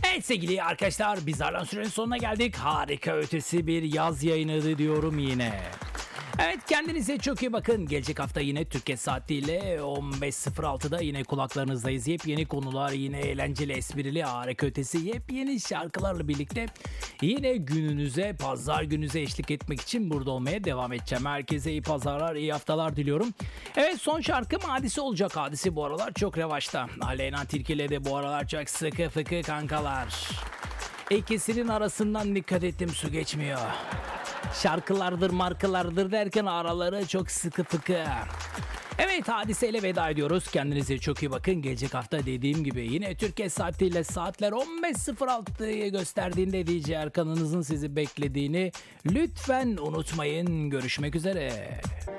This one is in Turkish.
Evet sevgili arkadaşlar, biz Arlan sürenin sonuna geldik. Harika ötesi bir yaz yayını diyorum yine. Evet, kendinize çok iyi bakın. Gelecek hafta yine Türkiye saatiyle 15.06'da yine kulaklarınızdayız. Yepyeni konular, yine eğlenceli, esprili, harika ötesi, yepyeni şarkılarla birlikte yine gününüze, pazar gününüze eşlik etmek için burada olmaya devam edeceğim. Herkese iyi pazarlar, iyi haftalar diliyorum. Evet, son şarkım Hadise olacak. Hadise bu aralar çok revaçta. Aleyna Tilki ile de bu aralar çok sıkı fıkı kankalar. İkisinin arasından dikkat ettim, su geçmiyor. Şarkılardır markalardır derken araları çok sıkı fıkı. Evet, Hadise'yle veda ediyoruz. Kendinize çok iyi bakın. Gelecek hafta dediğim gibi yine Türkiye saatiyle saatler 15.06'yı gösterdiğinde DJ Erkan'ınızın sizi beklediğini lütfen unutmayın. Görüşmek üzere.